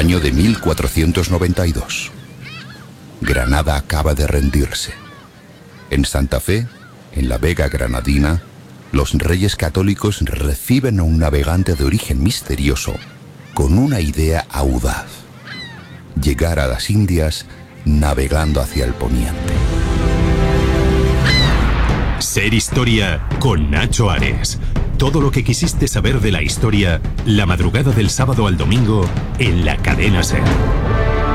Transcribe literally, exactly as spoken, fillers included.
Año de mil cuatrocientos noventa y dos. Granada acaba de rendirse. En Santa Fe, en la Vega Granadina, los Reyes Católicos reciben a un navegante de origen misterioso con una idea audaz: llegar a las Indias navegando hacia el poniente. Ser Historia con Nacho Ares. Todo lo que quisiste saber de la historia, la madrugada del sábado al domingo en la cadena SER.